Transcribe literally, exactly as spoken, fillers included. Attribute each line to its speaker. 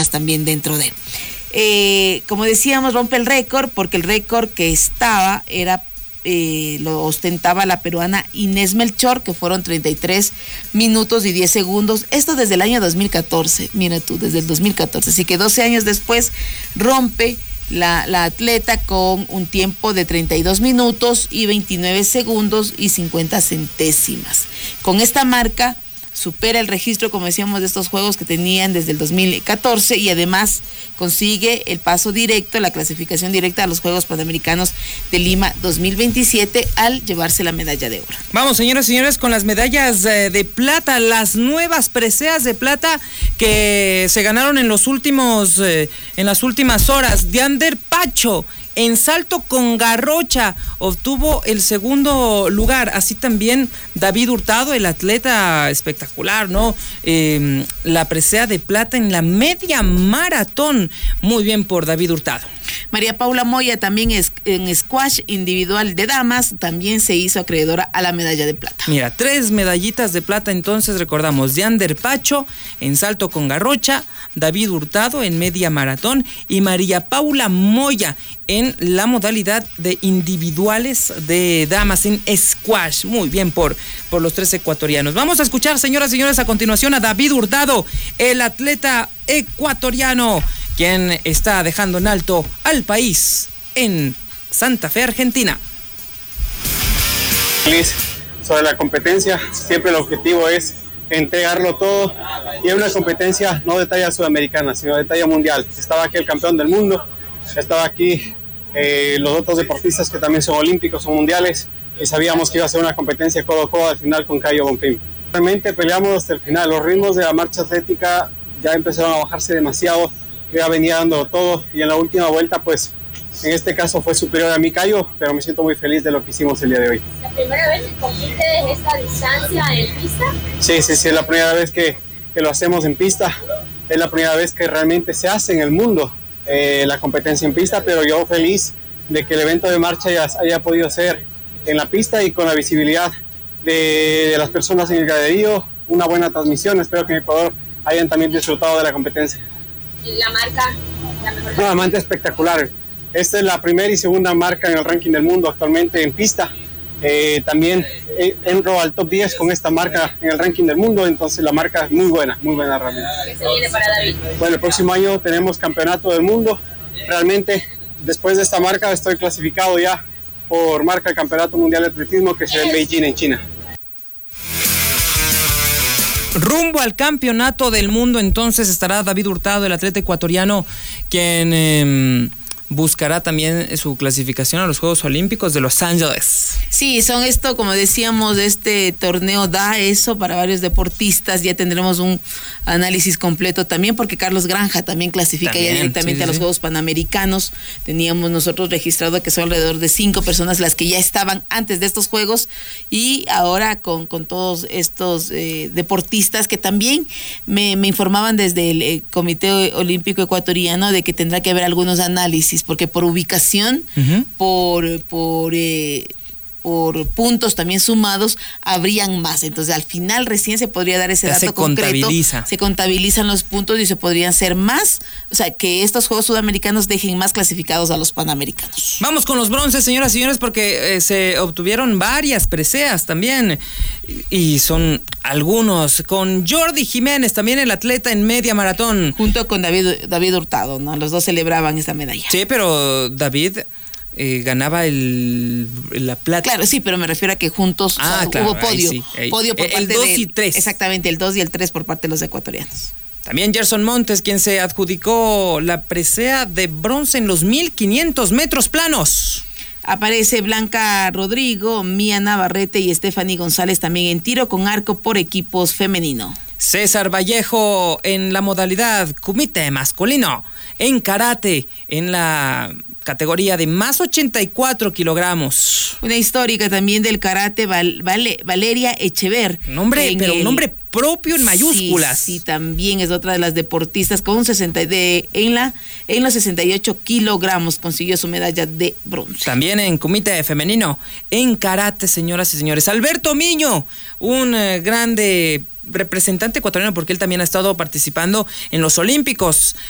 Speaker 1: más también dentro de. Eh, como decíamos, rompe el récord porque el récord que estaba era eh, lo ostentaba la peruana Inés Melchor, que fueron treinta y tres minutos y diez segundos. Esto desde el año dos mil catorce, mira tú, desde el dos mil catorce. Así que doce años después rompe la, la atleta con un tiempo de treinta y dos minutos y veintinueve segundos y cincuenta centésimas. Con esta marca supera el registro, como decíamos, de estos juegos que tenían desde el dos mil catorce y además consigue el paso directo, la clasificación directa a los Juegos Panamericanos de Lima dos mil veintisiete al llevarse la medalla de oro.
Speaker 2: Vamos, señoras y señores, con las medallas eh, de plata, las nuevas preseas de plata que se ganaron en los últimos, eh, en las últimas horas. Diander Pacho, en salto con garrocha, obtuvo el segundo lugar. Así también David Hurtado, el atleta espectacular, ¿no? Eh, la presea de plata en la media maratón. Muy bien por David Hurtado.
Speaker 1: María Paula Moya también es, en squash individual de damas, también se hizo acreedora a la medalla de plata.
Speaker 2: Mira, tres medallitas de plata, entonces recordamos: Diander Pacho en salto con garrocha, David Hurtado en media maratón y María Paula Moya en la modalidad de individuales de damas en squash. Muy bien por, por los tres ecuatorianos. Vamos a escuchar, señoras y señores, a continuación a David Hurtado, el atleta ecuatoriano, quien está dejando en alto al país en Santa Fe, Argentina.
Speaker 3: Feliz sobre la competencia, siempre el objetivo es entregarlo todo, y es una competencia no de talla sudamericana, sino de talla mundial. Estaba aquí el campeón del mundo, estaba aquí eh, los otros deportistas que también son olímpicos, son mundiales, y sabíamos que iba a ser una competencia codo a codo al final con Caio Bonfim. Realmente peleamos hasta el final, los ritmos de la marcha atlética ya empezaron a bajarse demasiado, ya venía dando todo, y en la última vuelta pues en este caso fue superior a mi Caio, pero me siento muy feliz de lo que hicimos el día de hoy.
Speaker 4: ¿La primera vez que compites esta distancia en pista?
Speaker 3: Sí, sí, sí, es la primera vez que, que lo hacemos en pista, es la primera vez que realmente se hace en el mundo eh, la competencia en pista, pero yo feliz de que el evento de marcha haya, haya podido ser en la pista y con la visibilidad de, de las personas en el graderío, una buena transmisión. Espero que en Ecuador hayan también disfrutado de la competencia.
Speaker 4: La marca, la mejor.
Speaker 3: Nuevamente espectacular. Esta es la primera y segunda marca en el ranking del mundo actualmente en pista. Eh, también eh, entro al top diez con esta marca en el ranking del mundo, entonces la marca es muy buena, muy buena realmente.
Speaker 4: ¿Qué se viene para David?
Speaker 3: Bueno, el próximo año tenemos campeonato del mundo. Realmente, después de esta marca estoy clasificado ya por marca del Campeonato Mundial de Atletismo que será en Beijing, en China.
Speaker 2: Rumbo al campeonato del mundo, entonces estará David Hurtado, el atleta ecuatoriano, quien eh, buscará también su clasificación a los Juegos Olímpicos de Los Ángeles.
Speaker 1: Sí, son esto, como decíamos, este torneo da eso para varios deportistas. Ya tendremos un análisis completo también, porque Carlos Granja también clasifica también, ya directamente sí, sí, a los sí. Juegos Panamericanos. Teníamos nosotros registrado que son alrededor de cinco personas las que ya estaban antes de estos Juegos, y ahora con, con todos estos eh, deportistas que también me, me informaban desde el eh, Comité Olímpico Ecuatoriano de que tendrá que haber algunos análisis, porque por ubicación, uh-huh. por, por eh, por puntos también sumados, habrían más. Entonces, al final recién se podría dar ese
Speaker 2: ya
Speaker 1: dato
Speaker 2: se
Speaker 1: concreto.
Speaker 2: Contabiliza.
Speaker 1: Se contabilizan los puntos y se podrían ser más, o sea, que estos Juegos Sudamericanos dejen más clasificados a los Panamericanos.
Speaker 2: Vamos con los bronces, señoras y señores, porque eh, se obtuvieron varias preseas también, y son algunos, con Jordi Jiménez, también el atleta en media maratón.
Speaker 1: Junto con David, David Hurtado, ¿no? Los dos celebraban esta medalla.
Speaker 2: Sí, pero David... Eh, ganaba el, la plata.
Speaker 1: Claro, sí, pero me refiero a que juntos
Speaker 2: ah,
Speaker 1: o sea,
Speaker 2: claro,
Speaker 1: hubo podio.
Speaker 2: Sí,
Speaker 1: podio por
Speaker 2: el
Speaker 1: parte
Speaker 2: dos
Speaker 1: de,
Speaker 2: y tres.
Speaker 1: Exactamente, el dos y el tres por parte de los ecuatorianos.
Speaker 2: También Gerson Montes, quien se adjudicó la presea de bronce en los mil quinientos metros planos.
Speaker 1: Aparece Blanca Rodrigo, Mía Navarrete y Stephanie González también en tiro con arco por equipos femenino.
Speaker 2: César Vallejo en la modalidad kumite masculino. En karate, en la categoría de más ochenta y cuatro kilogramos.
Speaker 1: Una histórica también del karate, Val, Vale, Valeria Echever.
Speaker 2: Nombre, pero el, un nombre propio en mayúsculas.
Speaker 1: Sí, sí, también es otra de las deportistas con un sesenta de en la en los sesenta y ocho kilogramos consiguió su medalla de bronce.
Speaker 2: También en kumite femenino, en karate, señoras y señores, Alberto Miño, un eh, grande representante ecuatoriano, porque él también ha estado participando en los Olímpicos.